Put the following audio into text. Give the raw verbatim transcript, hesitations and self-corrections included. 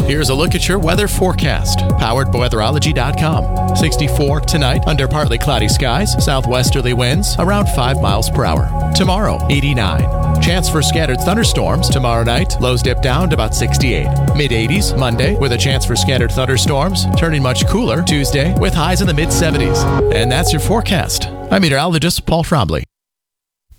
Here's a look at your weather forecast, powered by weatherology dot com. sixty-four tonight under partly cloudy skies, southwesterly winds around five miles per hour. Tomorrow, eighty-nine. Chance for scattered thunderstorms tomorrow night. Lows dip down to about sixty-eight. mid eighties Monday with a chance for scattered thunderstorms. Turning much cooler Tuesday with highs in the mid seventies. And that's your forecast. I'm meteorologist Paul Frombley.